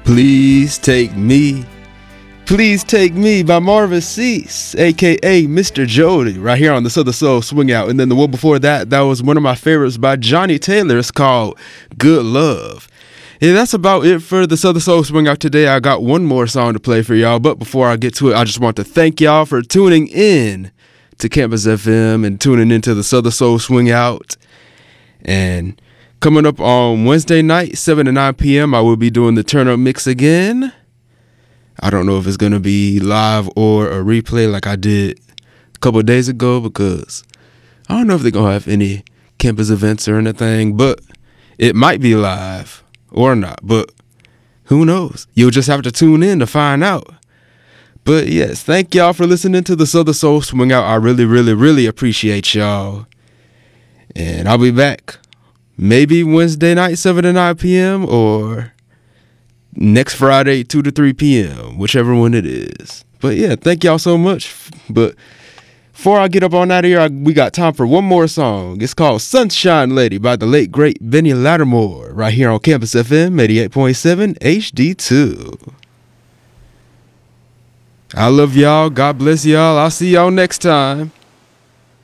Please Take Me. Please Take Me by Marvin Cease, aka Mr. Jody, right here on the Southern Soul Swing Out. And then the one before that, that was one of my favorites by Johnny Taylor. It's called Good Love. Yeah, that's about it for the Southern Soul Swing Out today. I got one more song to play for y'all, but before I get to it, I just want to thank y'all for tuning in to Campus FM and tuning into the Southern Soul Swing Out. And coming up on Wednesday night, 7 to 9 p.m., I will be doing the Turn Up Mix again. I don't know if it's going to be live or a replay like I did a couple of days ago, because I don't know if they're going to have any campus events or anything, but it might be live or not, but who knows? You'll just have to tune in to find out. But yes, thank y'all for listening to the Southern Soul Swing Out. I really, really, really appreciate y'all. And I'll be back maybe Wednesday night, 7 to 9 p.m. or next Friday, 2 to 3 p.m., whichever one it is. But yeah, thank y'all so much. But before I get up on out of here, we got time for one more song. It's called Sunshine Lady by the late, great Benny Lattimore, right here on Campus FM 88.7 HD2. I love y'all. God bless y'all. I'll see y'all next time.